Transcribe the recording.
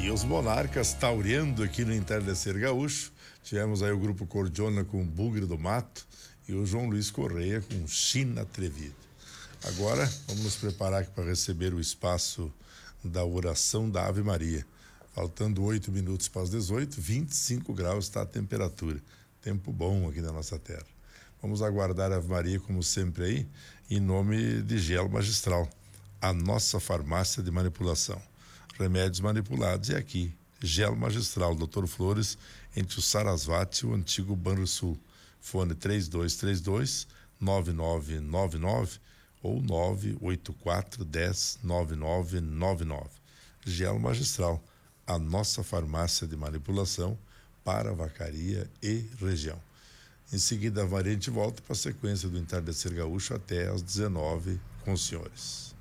E os monarcas taureando aqui no Entardecer Gaúcho. Tivemos aí o grupo Cordiona com Bugre do Mato e o João Luiz Correia com China Atrevida. Agora vamos nos preparar aqui para receber o espaço da oração da Ave Maria. Faltando 8 minutos para as 18, 25 graus está a temperatura. Tempo bom aqui na nossa terra. Vamos aguardar a Ave Maria, como sempre aí, em nome de Gelo Magistral, a nossa farmácia de manipulação. Remédios manipulados, e aqui, Gelo Magistral, Dr. Flores, entre o Sarasvati e o antigo Banrisul. Fone 3232-9999 ou 984-10-9999. Gelo Magistral, a nossa farmácia de manipulação para vacaria e região. Em seguida, a variante volta para a sequência do Entardecer Gaúcho até às 19 com os senhores.